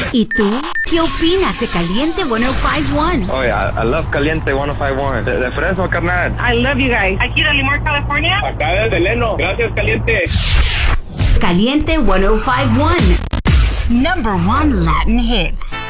¿Y tú? ¿Qué opinas de Caliente 105.1? Oh, yeah, I love Caliente 105.1. De Fresno, carnal. I love you guys. Aquí de Limor, California. Acá desde Leno. Gracias, Caliente. Caliente 105.1. Number 1 Latin hits.